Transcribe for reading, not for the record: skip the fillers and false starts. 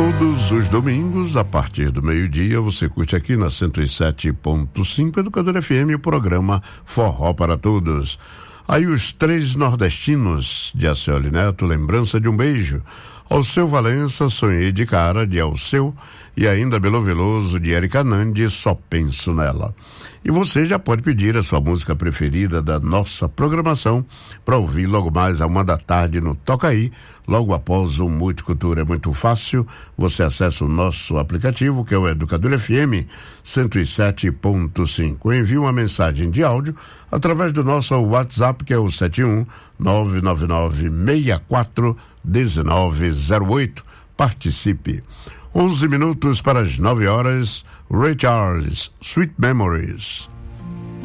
Todos os domingos, a partir do meio-dia, você curte aqui na 107.5 Educador FM o programa Forró para Todos. Aí os três nordestinos de Alceu Neto, Lembrança de um Beijo. Alceu Valença, Sonhei de Cara, de Alceu, e ainda Belo Veloso, de Érica Nandi, Só Penso Nela. E você já pode pedir a sua música preferida da nossa programação para ouvir logo mais à 1 da tarde no Toca Aí, logo após o Multicultura. É muito fácil, você acessa o nosso aplicativo, que é o Educador FM 107.5. Envie uma mensagem de áudio através do nosso WhatsApp, que é o 71999641908. Participe. 11 minutos para as 9 horas. Ray Charles, Sweet Memories.